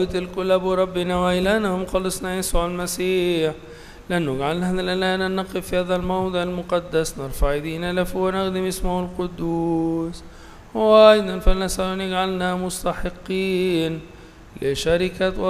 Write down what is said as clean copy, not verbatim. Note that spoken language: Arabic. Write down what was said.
الكل أبو ربنا وإلهنا مخلصنا يسوع المسيح، لن نجعل هذا الآن أن نقف في هذا الموضع المقدس نرفع أيدينا له ونخدم اسمه القدوس، وأيضا فلنسأل أن يجعلنا مستحقين لشركة